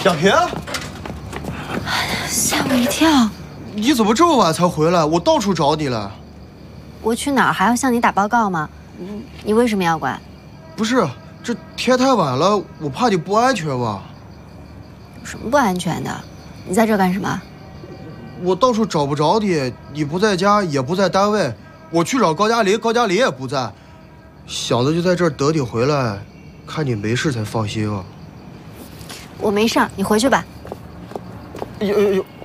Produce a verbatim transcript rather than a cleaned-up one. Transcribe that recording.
亚萍， 吓我一跳！ 你怎么这么晚才回来？我到处找你了。 我去哪儿还要向你打报告吗？你你为什么要管？ 不是，这天太晚了，我怕你不安全吧？ 有什么不安全的？你在这干什么？ 我到处找不着你，你不在家，也不在单位。我去找高嘉林，高嘉林也不在。想着就在这儿等你回来，看你没事才放心啊。 我没事儿，你回去吧。 哎呦哎呦！